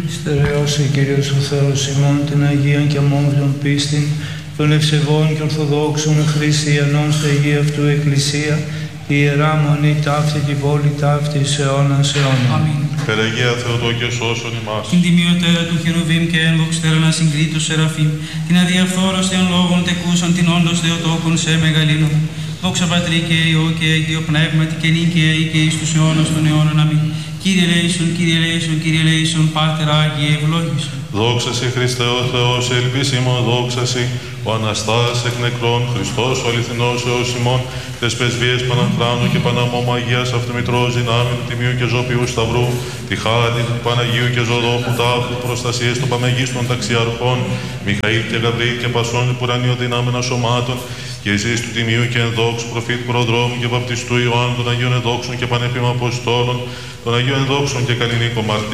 Στερεώσε, Κύριος ο Θεός ημών, την Αγίαν και αμόβιον πίστην, των ευσεβών και ορθοδόξων χριστιανών στα Αγία αυτού Εκκλησία, η Ιερά Μονή ταύτη και η πόλη ταύτη εις αιώνας αιώνων. Αμήν. Περαγία Θεοτόκε σώσον ημάς. Την τιμιωτέρα του Χερουβίμ και ένδοξτέρα να συγκρίτου Σεραφείμ, την αδιαφθόρωστη των λόγων τεκούσαν την όντως Θεοτόκον σε μεγαλύνων. Δόξα Πατρί και Υιό και Αγίο Πνεύματι και νίκαιη και εις τους αιώνας των αιώνων. Αμήν. Κύριε λέησον, Κύριε λέησον, Κύριε λέησον, Πάτερ Άγιε ευλόγησον. Δόξα σοι Χριστέ ο Θεός, ελπίσιμο δόξα σοι, ο Αναστάς εκ νεκρών, Χριστός ο αληθινός Θεός ημών, τες πεσβείες Παναχράνου και Παναμώμα Αγίας Αυτομητρός δυνάμει του Τιμίου και Ζωπιού Σταυρού, τη χάρη του Παναγίου και Ζωδόχου τάφου, προστασίες των Παναγίστων ταξιαρχών, Μιχαήλ και Γαβρίλ και Πασών υπουρανίων δυνάμενα σωμάτων, και εσείς του Τιμίου και ενδόξου προφήτου προδρόμου και βαπτιστού Ιωάννου των Αγίων Ενδόξων και Πανεπίμων Αποστόλων, των Αγίων Ενδόξων και Καλλινίκων Μαρτύρων,